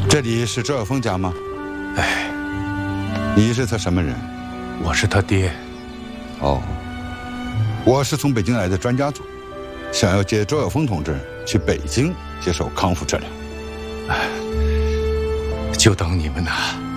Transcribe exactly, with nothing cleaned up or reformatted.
这里是周晓峰家吗？ 哎， 你是他什么人？ 我是他爹。 哦，我是从北京来的专家组，想要接周晓峰同志去北京接受康复治疗。 哎，就等你们呐。